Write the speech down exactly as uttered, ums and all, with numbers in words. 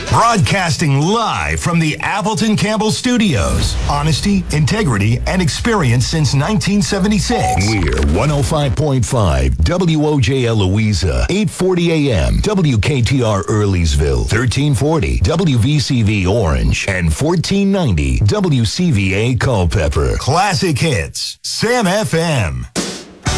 Broadcasting live from the Appleton Campbell Studios. Honesty, integrity, and experience since nineteen seventy-six. We're one oh five point five W O J L Louisa, eight forty a m W K T R Earleysville, thirteen forty W V C V Orange, and fourteen ninety W C V A Culpeper. Classic hits. Sam F M.